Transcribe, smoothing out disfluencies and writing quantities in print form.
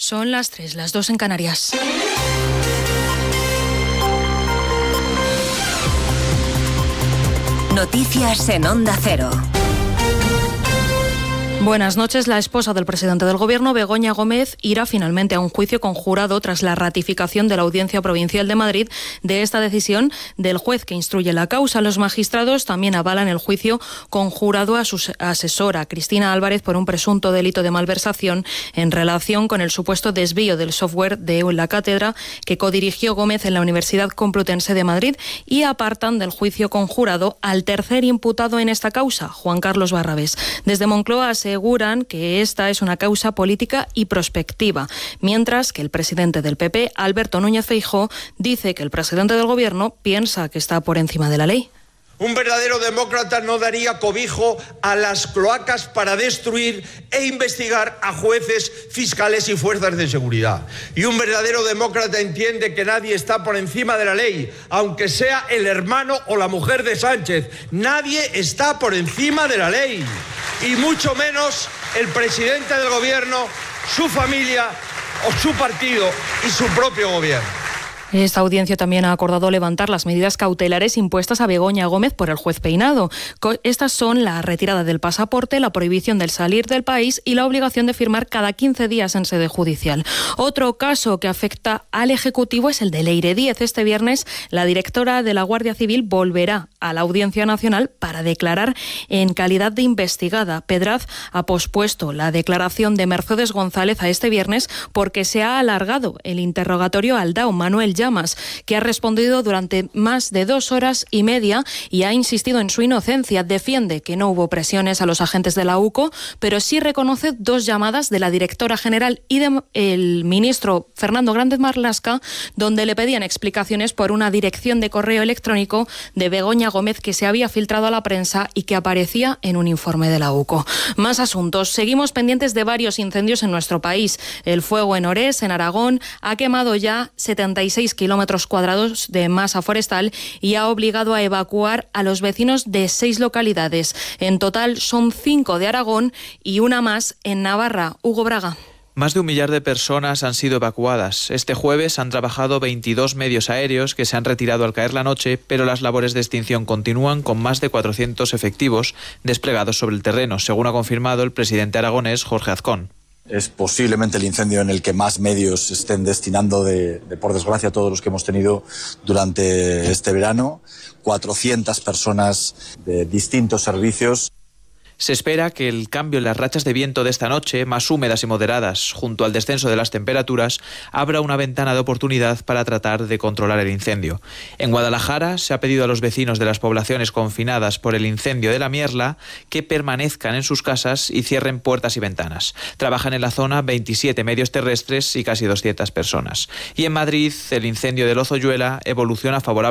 Son las 3, las 2 en Canarias. Noticias en Onda Cero. Buenas noches. La esposa del presidente del Gobierno, Begoña Gómez, irá finalmente a un juicio conjurado tras la ratificación de la Audiencia Provincial de Madrid de esta decisión del juez que instruye la causa. Los magistrados también avalan el juicio conjurado a su asesora, Cristina Álvarez, por un presunto delito de malversación en relación con el supuesto desvío del software de la cátedra que codirigió Gómez en la Universidad Complutense de Madrid, y apartan del juicio conjurado al tercer imputado en esta causa, Juan Carlos Barrabés. Desde Moncloa aseguran que esta es una causa política y prospectiva, mientras que el presidente del PP, Alberto Núñez Feijóo, dice que el presidente del Gobierno piensa que está por encima de la ley. Un verdadero demócrata no daría cobijo a las cloacas para destruir e investigar a jueces, fiscales y fuerzas de seguridad. Y un verdadero demócrata entiende que nadie está por encima de la ley, aunque sea el hermano o la mujer de Sánchez. Nadie está por encima de la ley. Y mucho menos el presidente del Gobierno, su familia o su partido y su propio Gobierno. Esta audiencia también ha acordado levantar las medidas cautelares impuestas a Begoña Gómez por el juez Peinado. Estas son la retirada del pasaporte, la prohibición del salir del país y la obligación de firmar cada 15 días en sede judicial. Otro caso que afecta al Ejecutivo es el de Leire Díez. Este viernes, la directora de la Guardia Civil volverá a la Audiencia Nacional para declarar en calidad de investigada. Pedraz ha pospuesto la declaración de Mercedes González a este viernes porque se ha alargado el interrogatorio al DAO Manuel Llamas, que ha respondido durante más de 2 horas y media y ha insistido en su inocencia. Defiende que no hubo presiones a los agentes de la UCO, pero sí reconoce 2 llamadas de la directora general y del ministro Fernando Grande Marlaska, donde le pedían explicaciones por una dirección de correo electrónico de Begoña Gómez que se había filtrado a la prensa y que aparecía en un informe de la UCO. Más asuntos. Seguimos pendientes de varios incendios en nuestro país. El fuego en Orés, en Aragón, ha quemado ya 76 kilómetros cuadrados de masa forestal y ha obligado a evacuar a los vecinos de 6 localidades. En total son 5 de Aragón y una más en Navarra. Hugo Braga. Más de 1 millar de personas han sido evacuadas. Este jueves han trabajado 22 medios aéreos que se han retirado al caer la noche, pero las labores de extinción continúan con más de 400 efectivos desplegados sobre el terreno, según ha confirmado el presidente aragonés Jorge Azcón. Es posiblemente el incendio en el que más medios estén destinando, por desgracia, todos los que hemos tenido durante este verano. 400 personas de distintos servicios. Se espera que el cambio en las rachas de viento de esta noche, más húmedas y moderadas, junto al descenso de las temperaturas, abra una ventana de oportunidad para tratar de controlar el incendio. En Guadalajara se ha pedido a los vecinos de las poblaciones confinadas por el incendio de la Mierla que permanezcan en sus casas y cierren puertas y ventanas. Trabajan en la zona 27 medios terrestres y casi 200 personas. Y en Madrid, el incendio de Lozoyuela evoluciona favorablemente